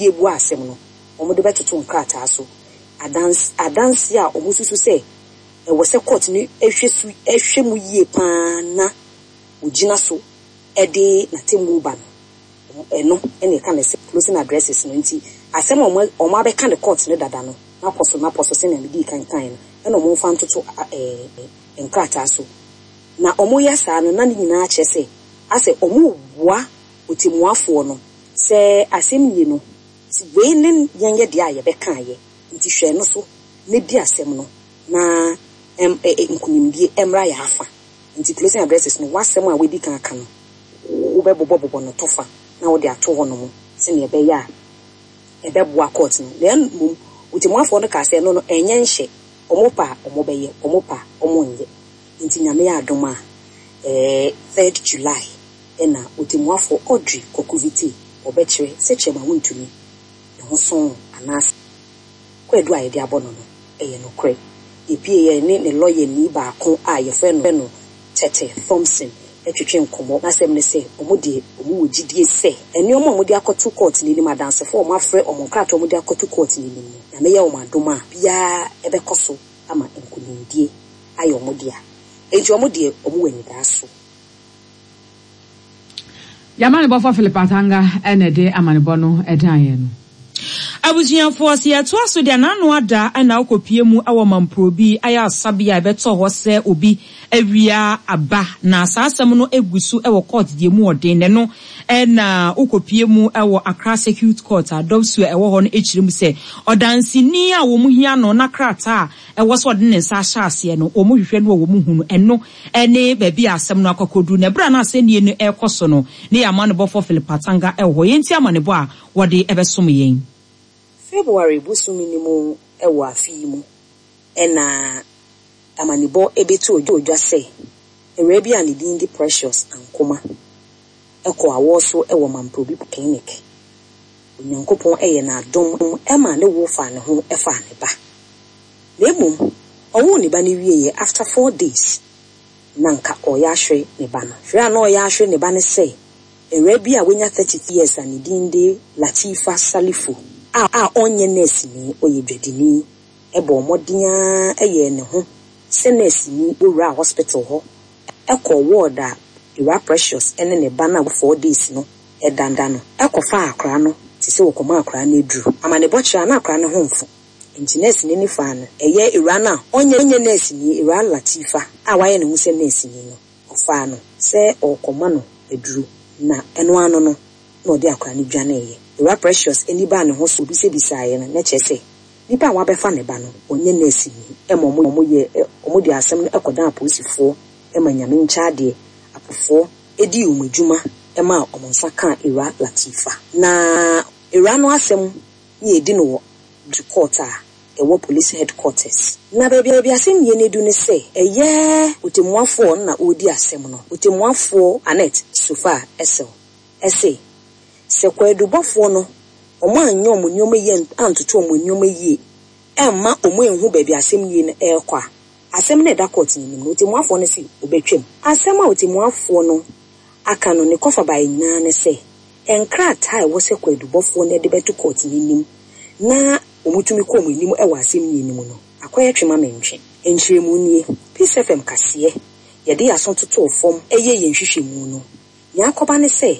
die bu asem no omo de betoto nkrata so adanse a omo susu se we se court ni ehwe mu yie pa na ogina so ede na temu ba no eno ene ka na se closing addresses no nti asem omo abeka the court no dada no na poso se na medi kan no eno omo fa ntoto nkrata so na omo yasa no na nyina ache se ase omo bua otimuafo no se asem yi no si we ne yenye de aye beka aye nti hwe no so ne di asem no na nkunimdie emra ya afa nti closing addresses no wasem a wedi kan aka no wo bebobo no tofa na wo de ato ho no mo se ne ebe ya ebeboa court no then otimuafo no ka se no enye nhye omopa omobeye omopa omonye nti nyame ya adoma 3rd July ena otimuafo Audrey Kokuviti obekire se chema wontumi ne ho son anas kwedu aye de abono no eye no kre epie ne lawyer ni ba ko aye fe no Tete Thompson etwetwe nkomo na sem ne se omo wogidie se eni omo de akoto court ni madanse fo omo afre omo krato omo de akoto court ni na me ye omo adoma bia ebekoso ama nkunimdie aye omo dia enti omo de omo wani da so Yamani bofo Philip Atanga enede amanibo no edan no abusuafo asia to aso dia nanu ada ana okopie mu awo mamprobi aya asabia beto ho se obi awia aba na asasem no egusu ewo court die mu odin ne no na okopie mu ewo Accra Circuit Court adobsu ewo ho no echirim se odansini a wo mu hia no na krata ewo so odin nsa ahya ase no wo mu hwehwe no wo mu hunu eno ene baby asem no akokodu na bra na asenie no ekoso no ne yamane bofo Philip Atanga ewo yenti amane bo a wode ebesom yen February busumi ni mu ewo afi mu ena amanibo ebetu odwa se erebi ani di Precious ankoma eko awoso ewo Mamprobi clinic onyankopon eye na adom ema ne wo fa ne ho efa ne ba lemu owo ne ba ne wieye after 4 days nanka oyahwe ne ba no hwe ana oyahwe ne ba ne se erebi a wenya 30 years ani di Latifa Salifu onye nurse ni oyedwedini ebo modia eye ne ho se nurse ni owura hospital ho eko ward a Ira Precious ene ne ba na 4 days no edanda no eko fa akra no ti se wokoma akra na eduru amane bochira na akra ne ho mfu nti nurse ni fa no eye Ira na onye nurse ni Ira Latifa waye ne hu se nurse ni no ofa no se okoma no eduru na eno ano no na odi akra ne dwane eye Ira Precious eni ba ne ho so bi se bisaye no na chese nipa wa befa ne ba no onye nurse ni omo di asem no ekodan aposifo emanyame nchaade apofo edi umedwuma ema omonsa kan Ira Latifa na Ira no asem ye edi no to court a ewo police headquarters na baabi asem ye nedu ne se eye otemuafo na odi asem no otemuafo Anet Sofa Esel ese se kwadubofo no omo anyo omonnyoma ye antoto omonnyoma ye emma omo enhu baabi asem ye ne ekwa asem na da court ni no otemuafo ne se obetwem asem a otemuafo no aka no ne kofa ba nyina ne se enkrata e wo se kwadubofo ne de beto court ni nim na omutumi ko omonim e wa asem ni nim no akoye twema mentwe enhiremu nie Peace FM kase ye de aso toto fom eye yenhwehwemu no yakoba ne se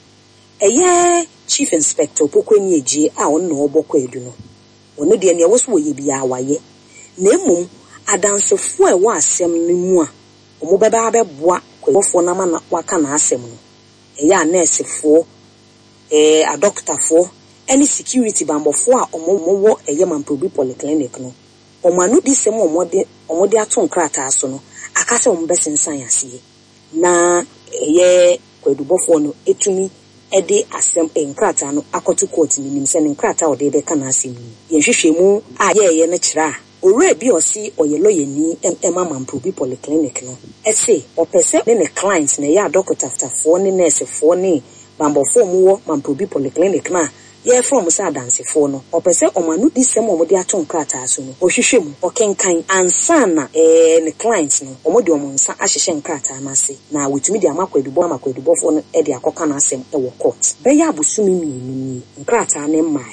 eye Chief Inspector Pokweni Eji a on no obokwa edu no ono de ne woso woye bia waye na emum adansefo e wa asem no mu a omo beba abeboa kwofo na ma na waka na asem no eye a nursefo a doctorfo any security bambofo a omo wo eye Mamprobi polyclinic no omo anu di sem omo de ato nkrata aso no akase omo besensan yase na eye kwadubofo no etumi ede asem enkrata no akoto court ni nim se enkrata o de be kana asem ye hwehwemu a ye ne kira ore bi osi oyelo ni ema Mamprobi polyclinic no ese opese ne clients na ya doctor after ne nurse fo ne bambofo mu wo Mamprobi polyclinic na ye from sa dance fo no opese omanu di sem omode ato nkrata aso no ohwehwemu okenkan ansana ne clients no omode omonsa ahyehye nkrata amase na wetumi di amakwadubo fo no e de akoka na asem e wo court be ya abusumi mi nkrata ne mma